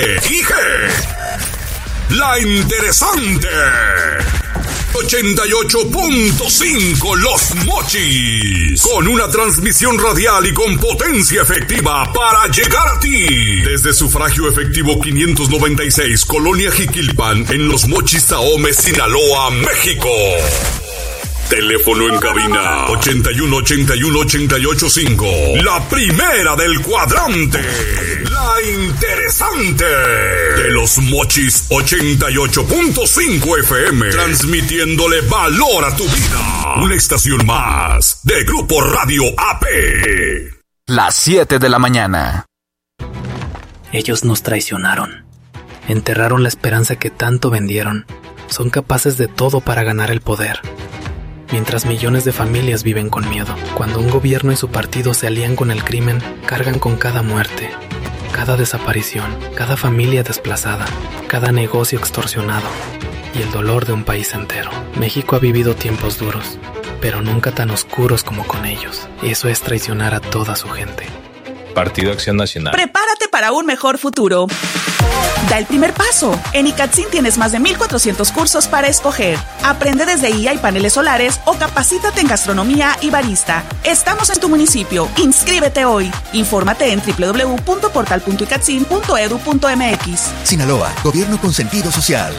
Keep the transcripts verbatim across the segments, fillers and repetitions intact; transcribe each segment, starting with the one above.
Dije, la interesante. ochenta y ocho punto cinco Los Mochis, con una transmisión radial y con potencia efectiva para llegar a ti. Desde sufragio efectivo quinientos noventa y seis, Colonia Jiquilpan, en Los Mochis, Ahome, Sinaloa, México. Teléfono en cabina ochenta y uno, ochenta y uno, ochenta y ocho cinco. La primera del cuadrante. La interesante. De Los Mochis ochenta y ocho punto cinco F M. Transmitiéndole valor a tu vida. Una estación más de Grupo Radio A P. Las siete de la mañana. Ellos nos traicionaron. Enterraron la esperanza que tanto vendieron. Son capaces de todo para ganar el poder. Mientras millones de familias viven con miedo. Cuando un gobierno y su partido se alían con el crimen, cargan con cada muerte, cada desaparición, cada familia desplazada, cada negocio extorsionado y el dolor de un país entero. México ha vivido tiempos duros, pero nunca tan oscuros como con ellos. Eso es traicionar a toda su gente. Partido Acción Nacional. Prepárate para un mejor futuro. Da el primer paso. En ICATSIN tienes más de mil cuatrocientos cursos para escoger. Aprende desde I A y paneles solares o capacítate en gastronomía y barista. Estamos en tu municipio. Inscríbete hoy. Infórmate en doble u doble u doble u punto portal punto icatsin punto edu punto m x. Sinaloa, gobierno con sentido social.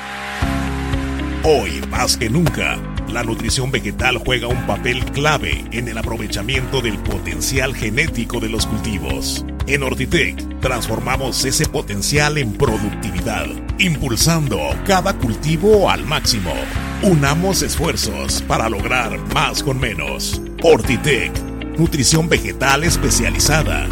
Hoy, más que nunca, la nutrición vegetal juega un papel clave en el aprovechamiento del potencial genético de los cultivos. En Ortitec, transformamos ese potencial en productividad, impulsando cada cultivo al máximo. Unamos esfuerzos para lograr más con menos. Ortitec, nutrición vegetal especializada.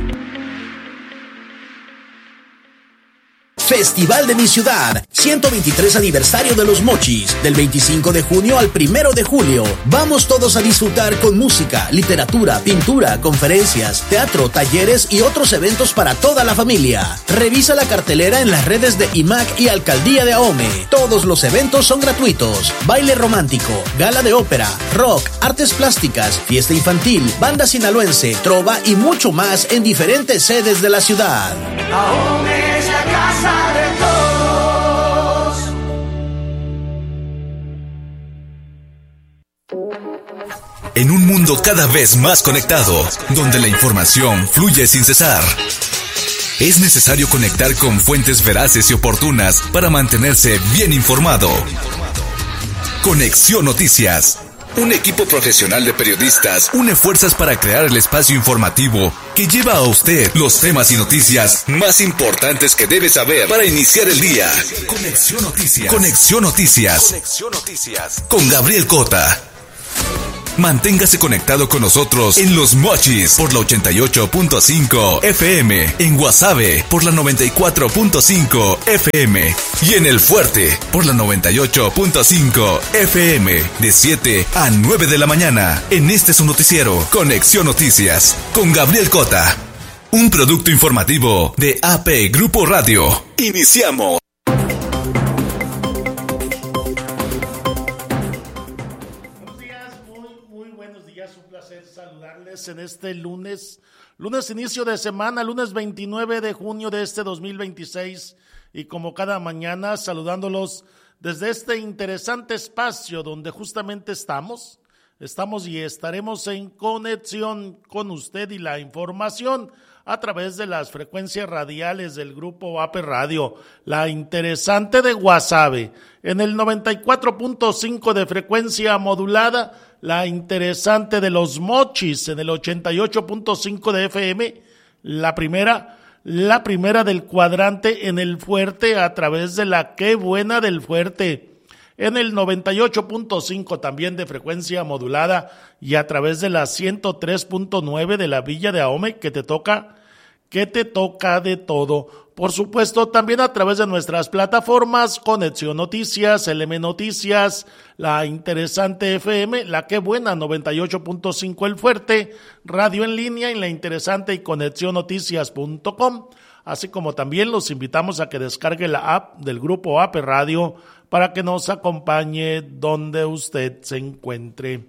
Festival de mi ciudad, ciento veintitrés aniversario de Los Mochis, del veinticinco de junio al primero de julio. Vamos todos a disfrutar con música, literatura, pintura, conferencias, teatro, talleres y otros eventos para toda la familia. Revisa la cartelera en las redes de I M A C y Alcaldía de Ahome. Todos los eventos son gratuitos. Baile romántico, gala de ópera, rock, artes plásticas, fiesta infantil, banda sinaloense, trova y mucho más en diferentes sedes de la ciudad. Ahome es la casa de todos. En un mundo cada vez más conectado, donde la información fluye sin cesar, es necesario conectar con fuentes veraces y oportunas para mantenerse bien informado. Conexión Noticias. Un equipo profesional de periodistas une fuerzas para crear el espacio informativo que lleva a usted los temas y noticias más importantes que debe saber para iniciar el día. Conexión Noticias. Conexión Noticias. Conexión Noticias. Con Gabriel Cota. Manténgase conectado con nosotros en Los Mochis por la ochenta y ocho punto cinco F M, en Guasave por la noventa y cuatro punto cinco F M y en El Fuerte por la noventa y ocho punto cinco F M de siete a nueve de la mañana. En este su noticiero, Conexión Noticias, con Gabriel Cota. Un producto informativo de A P Grupo Radio. Iniciamos. Saludarles en este lunes, lunes inicio de semana, lunes veintinueve de junio de este dos mil veintiséis, y como cada mañana saludándolos desde este interesante espacio donde justamente estamos, estamos y estaremos en conexión con usted y la información a través de las frecuencias radiales del Grupo A P Radio, la interesante de Guasave, en el noventa y cuatro punto cinco de frecuencia modulada, la interesante de Los Mochis en el ochenta y ocho punto cinco de F M, la primera, la primera del cuadrante en El Fuerte a través de la Qué Buena del Fuerte, en el noventa y ocho punto cinco también de frecuencia modulada y a través de la ciento tres punto nueve de la Villa de Ahome, que te toca, que te toca de todo. Por supuesto, también a través de nuestras plataformas, Conexión Noticias, L M Noticias, la interesante F M, la Qué Buena, noventa y ocho punto cinco El Fuerte, radio en línea en la interesante y conexión noticias punto com, así como también los invitamos a que descargue la app del Grupo A P Radio para que nos acompañe donde usted se encuentre.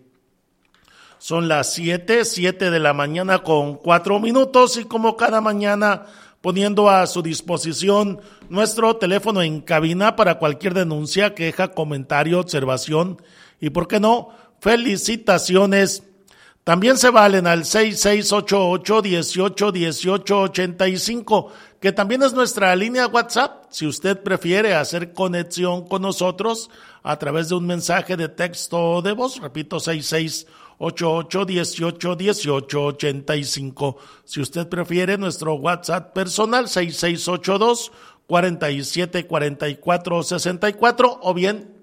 Son las siete, siete de la mañana con cuatro minutos y como cada mañana poniendo a su disposición nuestro teléfono en cabina para cualquier denuncia, queja, comentario, observación y, ¿por qué no?, felicitaciones. También se valen al seis seis ocho ocho, dieciocho, dieciocho, ochenta y cinco, que también es nuestra línea WhatsApp, si usted prefiere hacer conexión con nosotros a través de un mensaje de texto o de voz. Repito, seis seis ocho ocho, dieciocho, dieciocho, ochenta y cinco. Si usted prefiere, nuestro WhatsApp personal, seis seis ocho dos, cuarenta y siete, cuarenta y cuatro, sesenta y cuatro, o bien,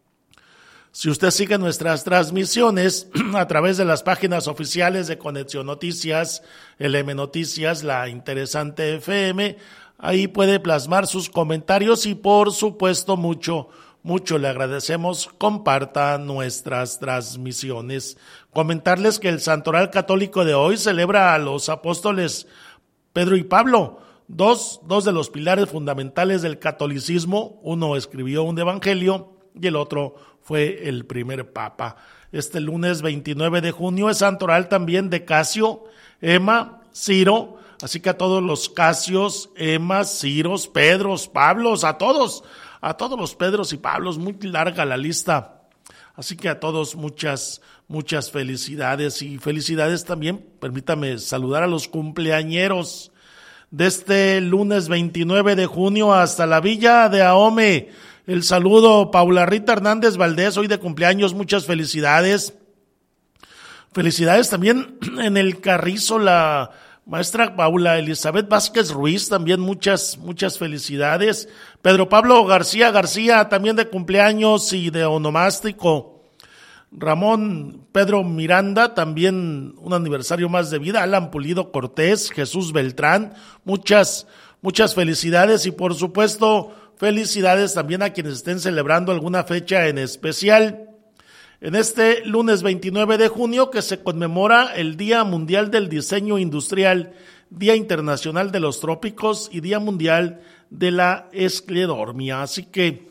si usted sigue nuestras transmisiones a través de las páginas oficiales de Conexión Noticias, L M Noticias, La Interesante F M, ahí puede plasmar sus comentarios y, por supuesto, mucho, mucho le agradecemos. Comparta nuestras transmisiones. Comentarles que el Santoral Católico de hoy celebra a los apóstoles Pedro y Pablo, dos, dos de los pilares fundamentales del catolicismo. Uno escribió un evangelio y el otro fue el primer papa. Este lunes veintinueve de junio es santoral también de Casio, Emma, Ciro, así que a todos los Casios, Emas, Ciros, Pedros, Pablos, a todos, a todos los Pedros y Pablos, muy larga la lista. Así que a todos muchas, muchas felicidades y felicidades también, permítame saludar a los cumpleañeros de este lunes veintinueve de junio hasta la Villa de Ahome. El saludo, Paula Rita Hernández Valdés, hoy de cumpleaños, muchas felicidades. Felicidades también en el Carrizo, la maestra Paula Elizabeth Vázquez Ruiz, también muchas, muchas felicidades. Pedro Pablo García García, también de cumpleaños y de onomástico. Ramón Pedro Miranda, también un aniversario más de vida. Alan Pulido Cortés, Jesús Beltrán, muchas, muchas felicidades y, por supuesto, felicidades también a quienes estén celebrando alguna fecha en especial. En este lunes veintinueve de junio, que se conmemora el Día Mundial del Diseño Industrial, Día Internacional de los Trópicos y Día Mundial de la Esclerodermia. Así que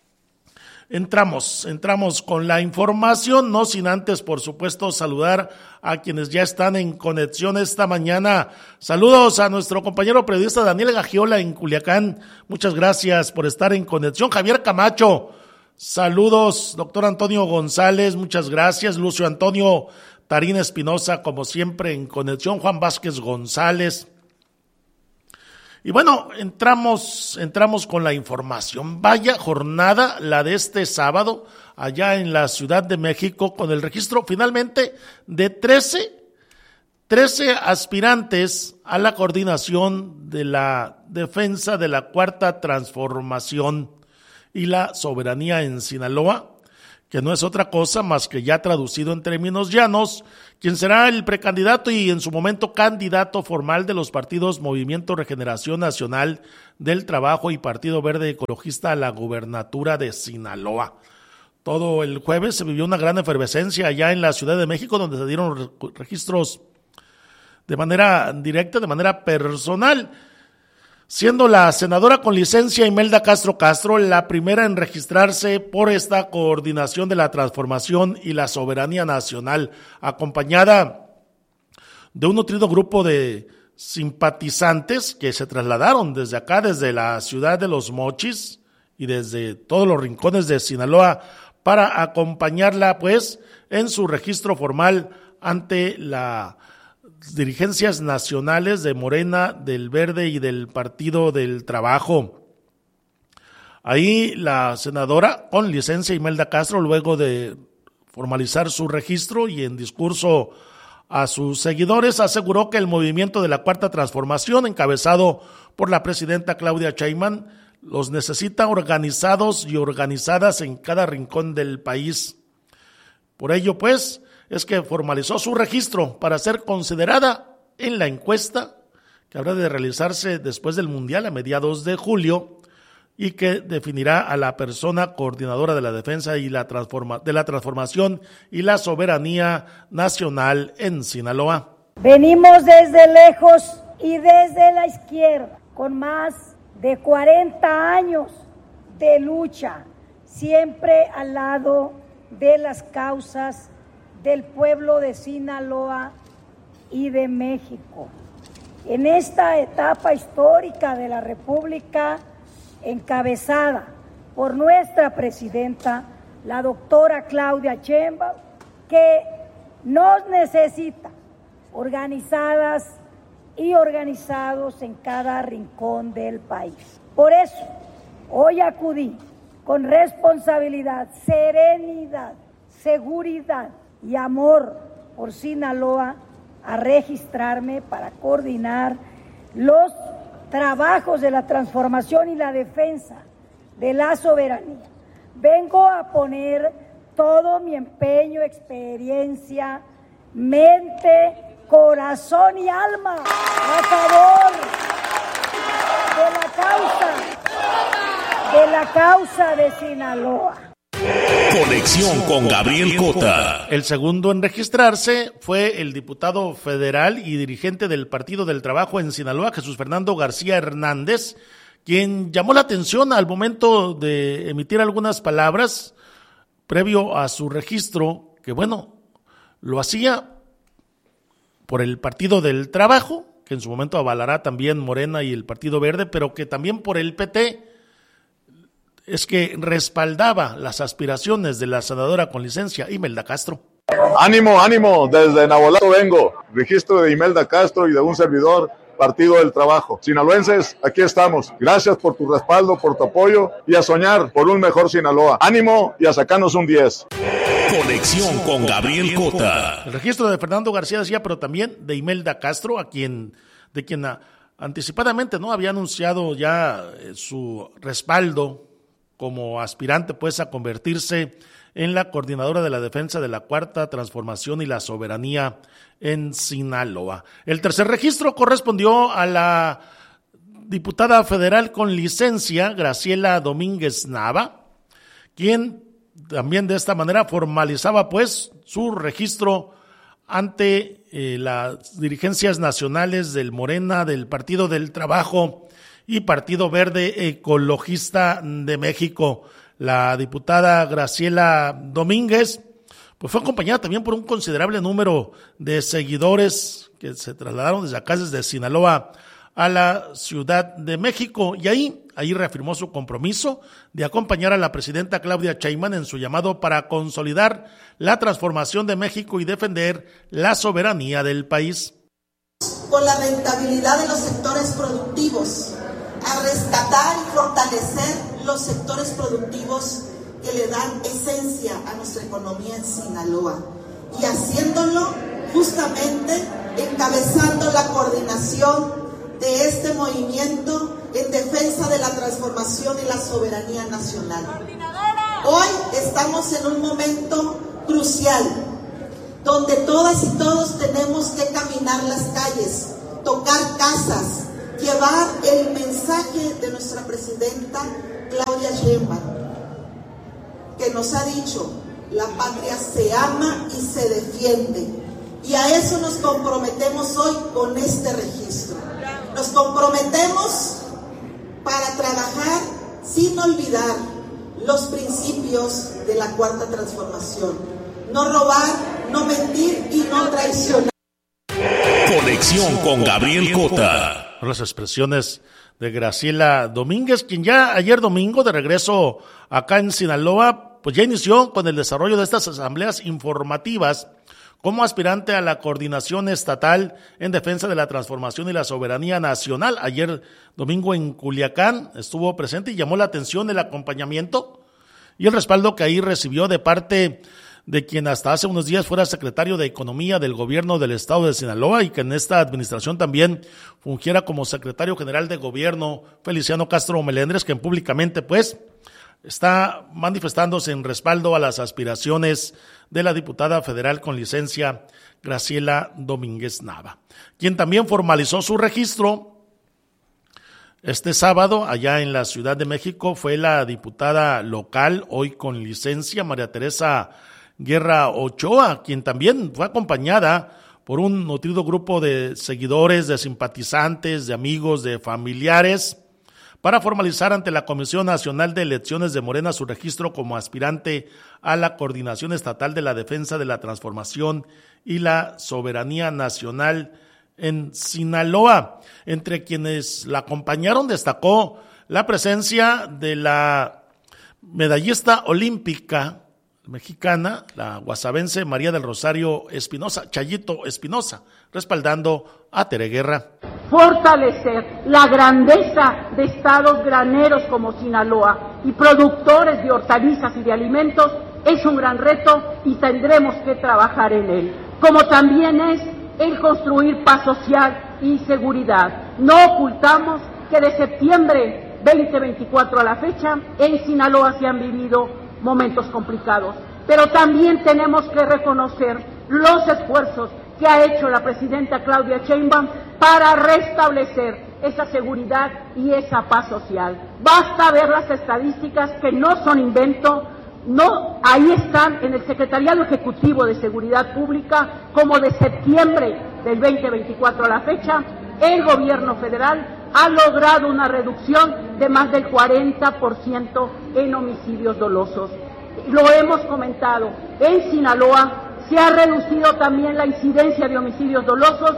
entramos, entramos con la información, no sin antes, por supuesto, saludar a quienes ya están en conexión esta mañana. Saludos a nuestro compañero periodista Daniel Gagiola en Culiacán. Muchas gracias por estar en conexión. Javier Camacho, saludos. Doctor Antonio González, muchas gracias. Lucio Antonio Tarín Espinosa, como siempre, en conexión. Juan Vázquez González. Y bueno, entramos, entramos con la información. Vaya jornada la de este sábado allá en la Ciudad de México, con el registro finalmente de trece, trece aspirantes a la coordinación de la defensa de la Cuarta Transformación y la soberanía en Sinaloa, que no es otra cosa más que, ya traducido en términos llanos, quien será el precandidato y en su momento candidato formal de los partidos Movimiento Regeneración Nacional del Trabajo y Partido Verde Ecologista a la gubernatura de Sinaloa. Todo el jueves se vivió una gran efervescencia allá en la Ciudad de México, donde se dieron registros de manera directa, de manera personal, siendo la senadora con licencia Imelda Castro Castro la primera en registrarse por esta coordinación de la transformación y la soberanía nacional, acompañada de un nutrido grupo de simpatizantes que se trasladaron desde acá, desde la ciudad de Los Mochis y desde todos los rincones de Sinaloa, para acompañarla pues en su registro formal ante las dirigencias nacionales de Morena, del Verde y del Partido del Trabajo. Ahí la senadora con licencia Imelda Castro, luego de formalizar su registro y en discurso a sus seguidores, aseguró que el movimiento de la Cuarta Transformación, encabezado por la presidenta Claudia Sheinbaum, los necesita organizados y organizadas en cada rincón del país. Por ello, pues, es que formalizó su registro para ser considerada en la encuesta que habrá de realizarse después del Mundial a mediados de julio y que definirá a la persona coordinadora de la defensa y la transforma, de la transformación y la soberanía nacional en Sinaloa. Venimos desde lejos y desde la izquierda, con más de cuarenta años de lucha, siempre al lado de las causas del pueblo de Sinaloa y de México. en esta etapa histórica de la República, encabezada por nuestra presidenta, la doctora Claudia Sheinbaum, que nos necesita organizadas y organizados en cada rincón del país. Por eso, hoy acudí con responsabilidad, serenidad, seguridad y amor por Sinaloa a registrarme para coordinar los trabajos de la transformación y la defensa de la soberanía. Vengo a poner todo mi empeño, experiencia, mente, corazón y alma a favor de la causa, de la causa de Sinaloa. Conexión con Gabriel Cota. El segundo en registrarse fue el diputado federal y dirigente del Partido del Trabajo en Sinaloa, Jesús Fernando García Hernández, quien llamó la atención al momento de emitir algunas palabras previo a su registro, que bueno, lo hacía por el Partido del Trabajo, que en su momento avalará también Morena y el Partido Verde, pero que también por el P T, es que respaldaba las aspiraciones de la senadora con licencia, Imelda Castro. Ánimo, ánimo, desde Navolato vengo, registro de Imelda Castro y de un servidor, Partido del Trabajo. Sinaloenses, aquí estamos. Gracias por tu respaldo, por tu apoyo y a soñar por un mejor Sinaloa. Ánimo y a sacarnos un diez. Conexión con Gabriel Cota. El registro de Fernando García decía, pero también de Imelda Castro, a quien, de quien a, anticipadamente no había anunciado ya eh, su respaldo como aspirante pues a convertirse en la coordinadora de la defensa de la Cuarta Transformación y la Soberanía en Sinaloa. El tercer registro correspondió a la diputada federal con licencia, Graciela Domínguez Nava, quien también de esta manera formalizaba pues su registro ante eh, las dirigencias nacionales del Morena, del Partido del Trabajo y Partido Verde Ecologista de México. La diputada Graciela Domínguez pues fue acompañada también por un considerable número de seguidores que se trasladaron desde acá, desde Sinaloa a la Ciudad de México, y ahí, ahí reafirmó su compromiso de acompañar a la presidenta Claudia Sheinbaum en su llamado para consolidar la transformación de México y defender la soberanía del país. Con la rentabilidad de los sectores productivos, a rescatar y fortalecer los sectores productivos que le dan esencia a nuestra economía en Sinaloa, y haciéndolo justamente encabezando la coordinación de este movimiento en defensa de la transformación y la soberanía nacional. Hoy estamos en un momento crucial, donde todas y todos tenemos que caminar las calles, tocar casas, llevar el mensaje de nuestra presidenta Claudia Sheinbaum, que nos ha dicho: la patria se ama y se defiende, y a eso nos comprometemos hoy con este registro. Nos comprometemos para trabajar sin olvidar los principios de la Cuarta Transformación: no robar, no mentir y no traicionar. Conexión con Gabriel Cota. Las expresiones de Graciela Domínguez, quien ya ayer domingo, de regreso acá en Sinaloa, pues ya inició con el desarrollo de estas asambleas informativas como aspirante a la coordinación estatal en defensa de la transformación y la soberanía nacional. Ayer domingo en Culiacán estuvo presente y llamó la atención el acompañamiento y el respaldo que ahí recibió de parte de quien hasta hace unos días fuera secretario de Economía del gobierno del estado de Sinaloa y que en esta administración también fungiera como secretario general de gobierno, Feliciano Castro Melendres, quien públicamente pues está manifestándose en respaldo a las aspiraciones de la diputada federal con licencia Graciela Domínguez Nava, quien también formalizó su registro este sábado allá en la Ciudad de México. Fue la diputada local, hoy con licencia, María Teresa Guerra Ochoa, quien también fue acompañada por un nutrido grupo de seguidores, de simpatizantes, de amigos, de familiares, para formalizar ante la Comisión Nacional de Elecciones de Morena su registro como aspirante a la Coordinación Estatal de la Defensa de la Transformación y la Soberanía Nacional en Sinaloa. Entre quienes la acompañaron destacó la presencia de la medallista olímpica mexicana, la guasavense María del Rosario Espinosa, Chayito Espinosa, respaldando a Tere Guerra. Fortalecer la grandeza de estados graneros como Sinaloa y productores de hortalizas y de alimentos es un gran reto y tendremos que trabajar en él, como también es el construir paz social y seguridad. No ocultamos que de septiembre veinte veinticuatro a la fecha en Sinaloa se han vivido momentos complicados, pero también tenemos que reconocer los esfuerzos que ha hecho la presidenta Claudia Sheinbaum para restablecer esa seguridad y esa paz social. Basta ver las estadísticas que no son invento, no, ahí están en el Secretariado Ejecutivo de Seguridad Pública, como de septiembre del veinte veinticuatro a la fecha, el gobierno federal ha logrado una reducción de más del cuarenta por ciento en homicidios dolosos. Lo hemos comentado, en Sinaloa se ha reducido también la incidencia de homicidios dolosos.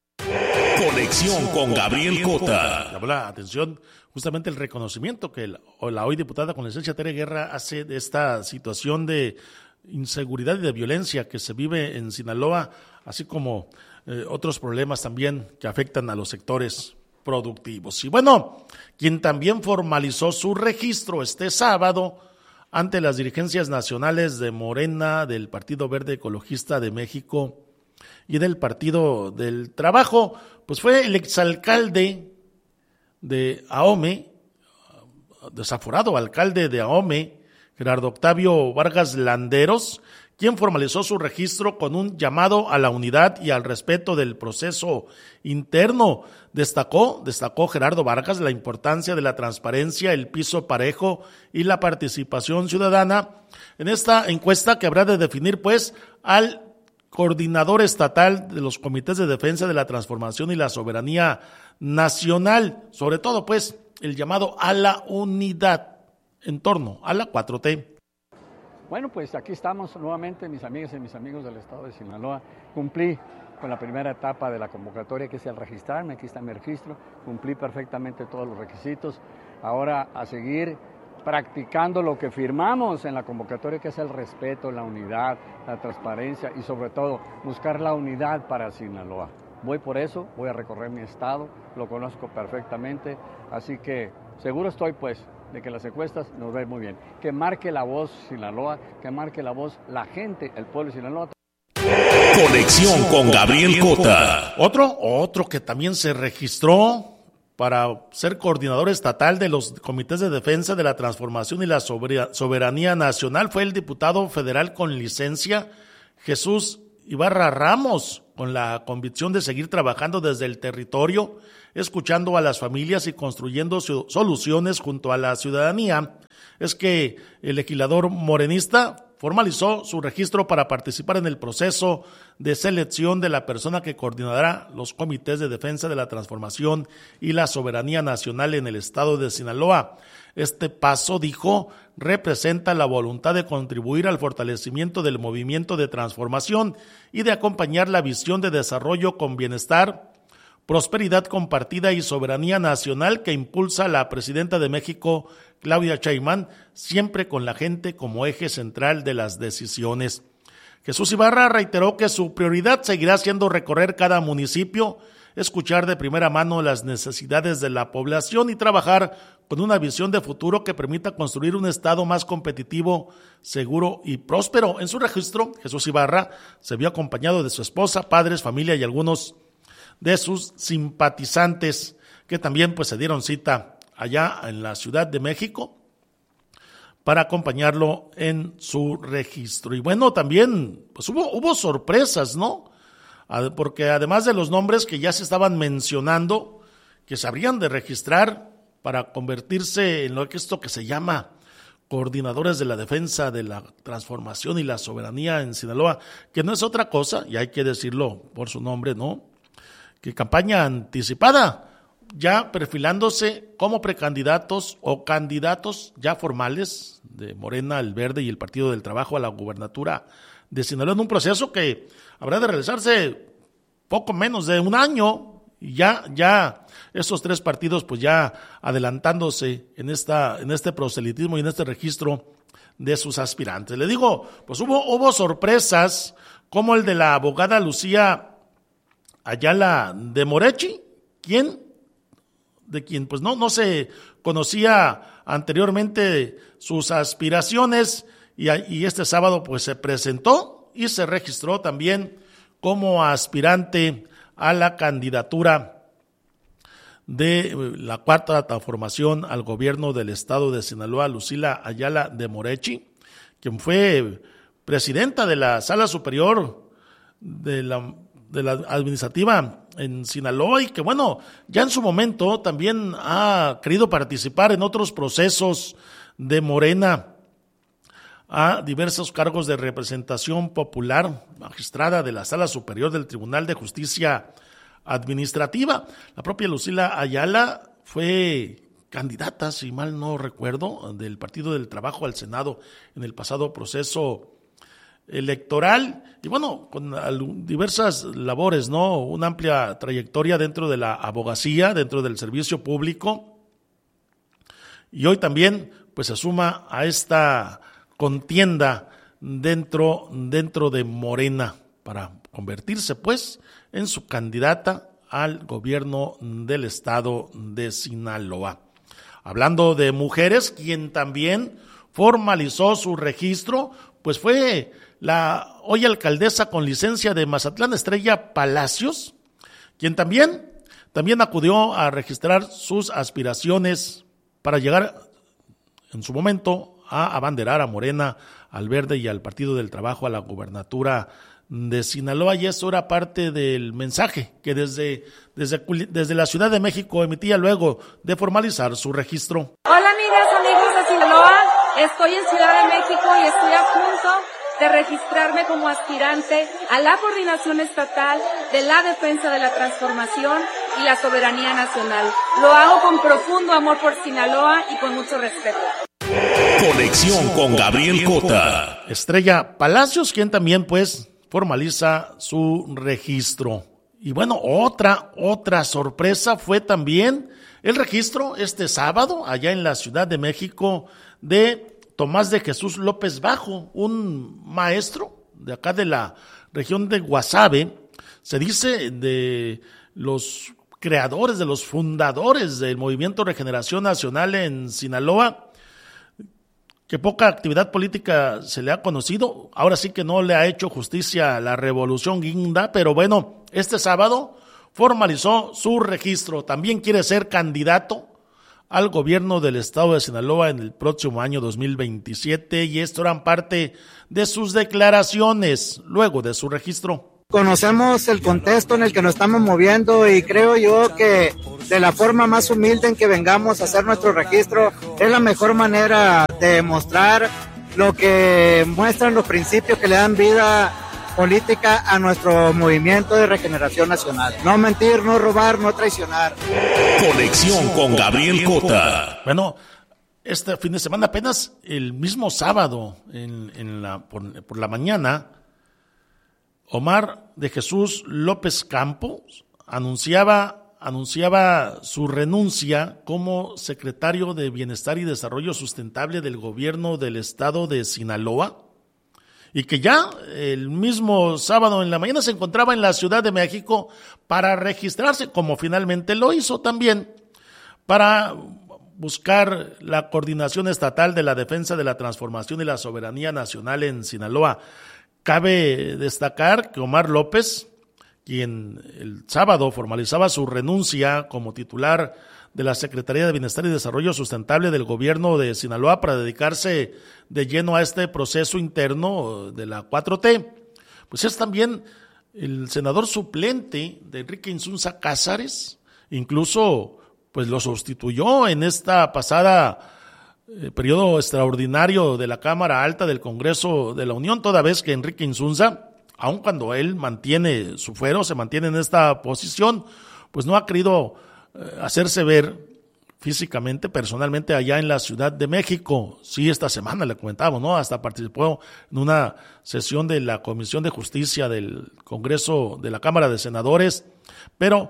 Conexión con Gabriel Cota. Llamó la atención justamente el reconocimiento que la, la hoy diputada con licencia Tere Guerra hace de esta situación de inseguridad y de violencia que se vive en Sinaloa, así como eh, otros problemas también que afectan a los sectores productivos. Y bueno, quien también formalizó su registro este sábado ante las dirigencias nacionales de Morena, del Partido Verde Ecologista de México y del Partido del Trabajo, pues fue el exalcalde de Ahome, desaforado alcalde de Ahome, Gerardo Octavio Vargas Landeros, quien formalizó su registro con un llamado a la unidad y al respeto del proceso interno. Destacó, destacó Gerardo Vargas la importancia de la transparencia, el piso parejo y la participación ciudadana en esta encuesta que habrá de definir pues al coordinador estatal de los comités de defensa de la transformación y la soberanía nacional, sobre todo pues el llamado a la unidad en torno a la cuatro T. Bueno, pues aquí estamos nuevamente, mis amigas y mis amigos del estado de Sinaloa. Cumplí con la primera etapa de la convocatoria, que es el registrarme. Aquí está mi registro, cumplí perfectamente todos los requisitos. Ahora a seguir practicando lo que firmamos en la convocatoria, que es el respeto, la unidad, la transparencia y sobre todo buscar la unidad para Sinaloa. Voy por eso, voy a recorrer mi estado, lo conozco perfectamente, así que seguro estoy pues de que las encuestas nos ven muy bien. Que marque la voz Sinaloa, que marque la voz la gente, el pueblo de Sinaloa. Conexión con Gabriel Cota. Otro, otro que también se registró para ser coordinador estatal de los comités de defensa de la transformación y la soberanía nacional fue el diputado federal con licencia Jesús Ibarra Ramos, con la convicción de seguir trabajando desde el territorio, escuchando a las familias y construyendo soluciones junto a la ciudadanía. Es que el legislador morenista formalizó su registro para participar en el proceso de selección de la persona que coordinará los comités de defensa de la transformación y la soberanía nacional en el estado de Sinaloa. Este paso, dijo, representa la voluntad de contribuir al fortalecimiento del movimiento de transformación y de acompañar la visión de desarrollo con bienestar, prosperidad compartida y soberanía nacional que impulsa la presidenta de México, Claudia Sheinbaum, siempre con la gente como eje central de las decisiones. Jesús Ibarra reiteró que su prioridad seguirá siendo recorrer cada municipio, escuchar de primera mano las necesidades de la población y trabajar con una visión de futuro que permita construir un estado más competitivo, seguro y próspero. En su registro, Jesús Ibarra se vio acompañado de su esposa, padres, familia y algunos de sus simpatizantes que también pues se dieron cita allá en la Ciudad de México para acompañarlo en su registro. Y bueno, también pues hubo, hubo sorpresas, ¿no? Porque además de los nombres que ya se estaban mencionando, que se habrían de registrar para convertirse en lo que esto que se llama coordinadores de la defensa de la transformación y la soberanía en Sinaloa, que no es otra cosa, y hay que decirlo por su nombre, ¿no? Que campaña anticipada, ya perfilándose como precandidatos o candidatos ya formales de Morena, el Verde y el Partido del Trabajo a la gubernatura de Sinaloa, en un proceso que habrá de realizarse poco menos de un año, y ya, ya estos tres partidos pues ya adelantándose en esta, en este proselitismo y en este registro de sus aspirantes. Le digo, pues hubo, hubo sorpresas, como el de la abogada Lucía Ayala de Morechi, quien, de quien pues no, no se conocía anteriormente sus aspiraciones, y, y este sábado pues se presentó y se registró también como aspirante a la candidatura de la cuarta transformación al gobierno del estado de Sinaloa, Lucía Ayala de Morechi, quien fue presidenta de la Sala Superior de la, de la Administrativa en Sinaloa, y que bueno, ya en su momento también ha querido participar en otros procesos de Morena a diversos cargos de representación popular, magistrada de la Sala Superior del Tribunal de Justicia Administrativa. La propia Lucía Ayala fue candidata, si mal no recuerdo, del Partido del Trabajo al Senado en el pasado proceso electoral, y bueno, con diversas labores, ¿no? Una amplia trayectoria dentro de la abogacía, dentro del servicio público, y hoy también pues se suma a esta contienda dentro, dentro de Morena para convertirse pues en su candidata al gobierno del estado de Sinaloa. Hablando de mujeres, quien también formalizó su registro, pues fue la hoy alcaldesa con licencia de Mazatlán, Estrella Palacios, quien también, también acudió a registrar sus aspiraciones para llegar en su momento a abanderar a Morena, al Verde y al Partido del Trabajo a la gubernatura de Sinaloa, y eso era parte del mensaje que desde, desde, desde la Ciudad de México emitía luego de formalizar su registro. Hola amigas, amigos de Sinaloa, estoy en Ciudad de México y estoy a punto de registrarme como aspirante a la coordinación estatal de la defensa de la transformación y la soberanía nacional. Lo hago con profundo amor por Sinaloa y con mucho respeto. Conexión con Gabriel Cota. Estrella Palacios, quien también pues formaliza su registro. Y bueno, otra, otra sorpresa fue también el registro este sábado allá en la Ciudad de México de Tomás de Jesús López Bajo, un maestro de acá de la región de Guasave, se dice de los creadores, de los fundadores del Movimiento Regeneración Nacional en Sinaloa, que poca actividad política se le ha conocido. Ahora sí que no le ha hecho justicia a la Revolución Guinda, pero bueno, este sábado formalizó su registro. También quiere ser candidato al gobierno del estado de Sinaloa en el próximo año dos mil veintisiete, y esto eran parte de sus declaraciones luego de su registro. Conocemos el contexto en el que nos estamos moviendo, y creo yo que de la forma más humilde en que vengamos a hacer nuestro registro es la mejor manera de demostrar lo que muestran los principios que le dan vida política a nuestro movimiento de regeneración nacional. No mentir, no robar, no traicionar. Conexión con Gabriel Cota. Bueno, este fin de semana, apenas el mismo sábado en, en la, por, por la mañana, Omar de Jesús López Campos anunciaba, anunciaba su renuncia como secretario de Bienestar y Desarrollo Sustentable del gobierno del estado de Sinaloa, y que ya el mismo sábado en la mañana se encontraba en la Ciudad de México para registrarse, como finalmente lo hizo también, para buscar la coordinación estatal de la defensa de la transformación y la soberanía nacional en Sinaloa. Cabe destacar que Omar López, quien el sábado formalizaba su renuncia como titular de la Secretaría de Bienestar y Desarrollo Sustentable del gobierno de Sinaloa para dedicarse de lleno a este proceso interno de la cuatro T, pues es también el senador suplente de Enrique Insunza Cázares, incluso pues lo sustituyó en esta pasada eh, periodo extraordinario de la Cámara Alta del Congreso de la Unión, toda vez que Enrique Insunza, aun cuando él mantiene su fuero, se mantiene en esta posición, pues no ha querido eh, hacerse ver físicamente, personalmente, allá en la Ciudad de México. Sí, esta semana le comentábamos, ¿no? Hasta participó en una sesión de la Comisión de Justicia del Congreso de la Cámara de Senadores, pero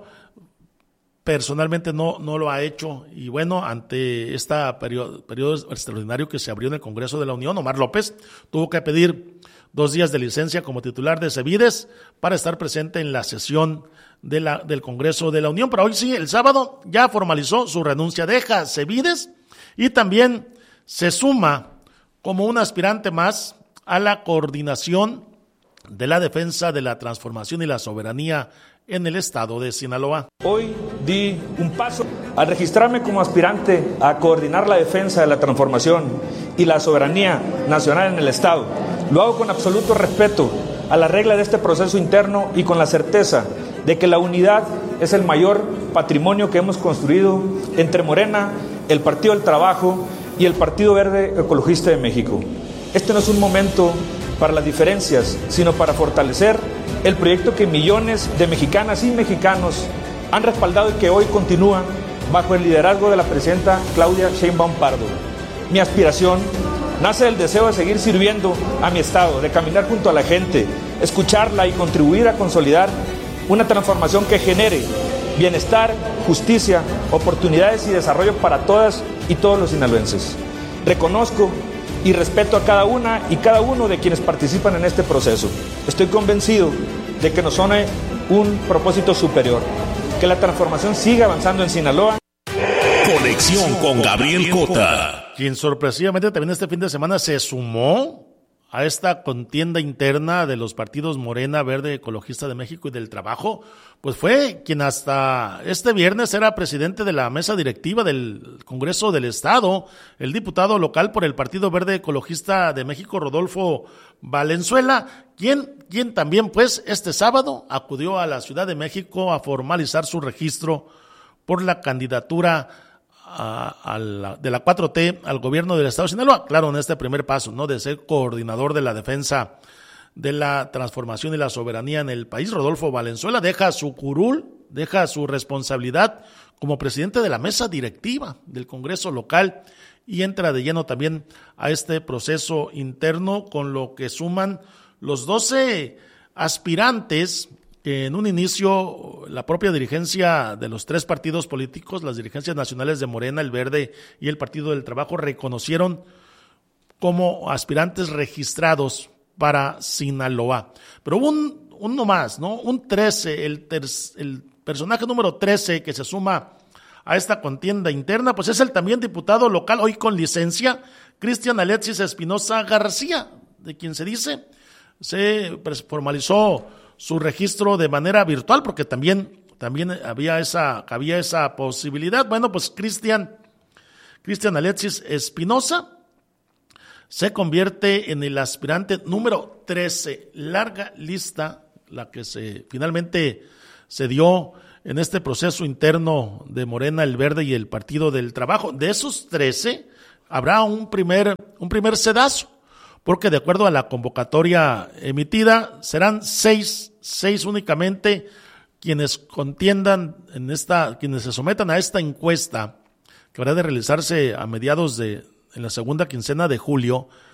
personalmente no, no lo ha hecho. Y bueno, ante este periodo, periodo extraordinario que se abrió en el Congreso de la Unión, Omar López tuvo que pedir dos días de licencia como titular de CEBIDES para estar presente en la sesión de la, del Congreso de la Unión. Pero hoy sí, el sábado, ya formalizó su renuncia, deja CEBIDES y también se suma como un aspirante más a la coordinación de la defensa de la transformación y la soberanía en el estado de Sinaloa. Hoy di un paso al registrarme como aspirante a coordinar la defensa de la transformación y la soberanía nacional en el estado. Lo hago con absoluto respeto a la regla de este proceso interno y con la certeza de que la unidad es el mayor patrimonio que hemos construido entre Morena, el Partido del Trabajo y el Partido Verde Ecologista de México. Este no es un momento para las diferencias, sino para fortalecer el proyecto que millones de mexicanas y mexicanos han respaldado y que hoy continúa bajo el liderazgo de la presidenta Claudia Sheinbaum Pardo. Mi aspiración nace del deseo de seguir sirviendo a mi estado, de caminar junto a la gente, escucharla y contribuir a consolidar una transformación que genere bienestar, justicia, oportunidades y desarrollo para todas y todos los sinaloenses. Reconozco y respeto a cada una y cada uno de quienes participan en este proceso. Estoy convencido de que nos une un propósito superior, que la transformación siga avanzando en Sinaloa. Conexión con Gabriel Cota, quien sorpresivamente también este fin de semana se sumó a esta contienda interna de los partidos Morena, Verde, Ecologista de México y del Trabajo, pues fue quien hasta este viernes era presidente de la mesa directiva del Congreso del Estado, el diputado local por el Partido Verde Ecologista de México, Rodolfo Valenzuela, quien, quien también pues este sábado acudió a la Ciudad de México a formalizar su registro por la candidatura A, a la, de la cuatro T al gobierno del estado de Sinaloa, claro, en este primer paso, ¿no? De ser coordinador de la defensa de la transformación y la soberanía en el país. Rodolfo Valenzuela deja su curul, deja su responsabilidad como presidente de la mesa directiva del Congreso local y entra de lleno también a este proceso interno, con lo que suman los doce aspirantes que en un inicio la propia dirigencia de los tres partidos políticos, las dirigencias nacionales de Morena, el Verde y el Partido del Trabajo, reconocieron como aspirantes registrados para Sinaloa. Pero hubo un, uno más, ¿no? Un trece, el, ter, el personaje número trece que se suma a esta contienda interna, pues es el también diputado local, hoy con licencia, Cristian Alexis Espinosa García, de quien se dice se formalizó su registro de manera virtual, porque también, también había esa, había esa posibilidad. Bueno, pues Cristian, Cristian Alexis Espinosa se convierte en el aspirante número trece, larga lista, la que se finalmente se dio en este proceso interno de Morena, el Verde y el Partido del Trabajo. De esos trece, habrá un primer, un primer sedazo, porque de acuerdo a la convocatoria emitida, serán seis, seis únicamente quienes contiendan en esta, quienes se sometan a esta encuesta, que habrá de realizarse a mediados de, en la segunda quincena de julio,